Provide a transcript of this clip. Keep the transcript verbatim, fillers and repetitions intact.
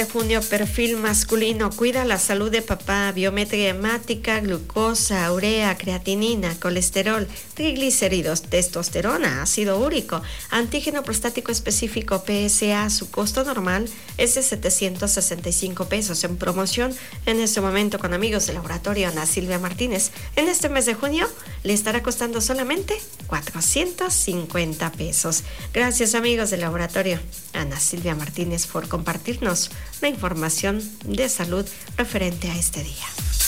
De junio, perfil masculino, cuida la salud de papá, biometría hemática, glucosa, urea, creatinina, colesterol, triglicéridos, testosterona, ácido úrico, antígeno prostático específico P S A. Su costo normal es de setecientos sesenta y cinco pesos. En promoción en este momento con amigos del laboratorio Ana Silvia Martínez. En este mes de junio le estará costando solamente cuatrocientos cincuenta pesos. Gracias amigos del laboratorio Ana Silvia Martínez por compartirnos la información de salud referente a este día.